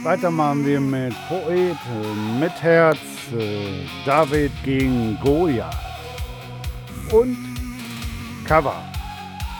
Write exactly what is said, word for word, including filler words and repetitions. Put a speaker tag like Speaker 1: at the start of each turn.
Speaker 1: Weiter machen wir mit Poet, äh, mit Herz, äh, David gegen Goliath und Cover.